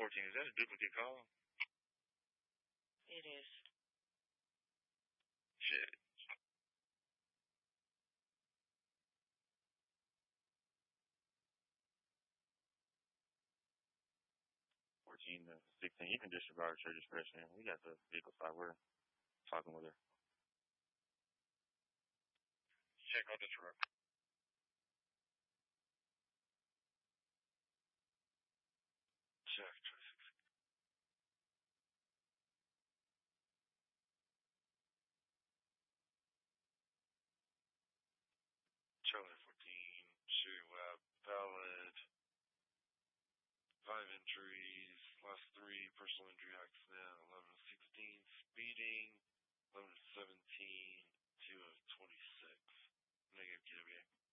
14, is that a duplicate call? It is. Shit. To 16. You can disregard her discretion. We got the vehicle side. We're talking with her. Check out this road. Check. Charlie 14, shooting lab valid. 5 injuries, last 3 personal injury accident, 11 of 16 speeding, 11 of 17, 2 of 26. Negative KWA.